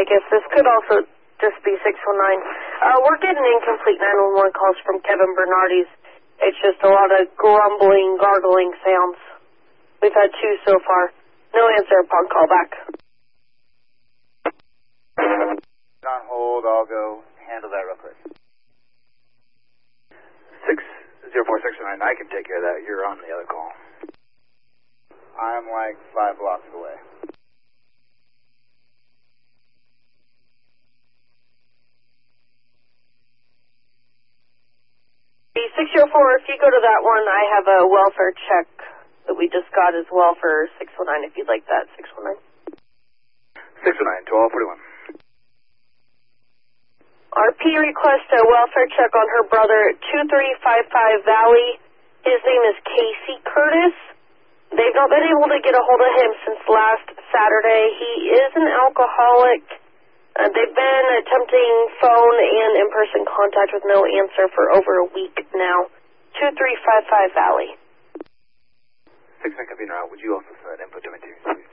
guess this could also just be 619. We're getting incomplete 911 calls from Kevin Bernardi's. It's just a lot of grumbling, gargling sounds. We've had 2 so far. No answer upon callback. On hold, I'll go handle that real quick. 604-609, I can take care of that. You're on the other call. I'm like 5 blocks away. The 604, if you go to that one, I have a welfare check that we just got as well for 619, if you'd like that, 619. 609-1241. RP requests a welfare check on her brother at 2355 Valley. His name is Casey Curtis. They've not been able to get a hold of him since last Saturday. He is an alcoholic. They've been attempting phone and in-person contact with no answer for over a week now. 2355 Valley. 6-9 computer out. Would you also send input to me, please?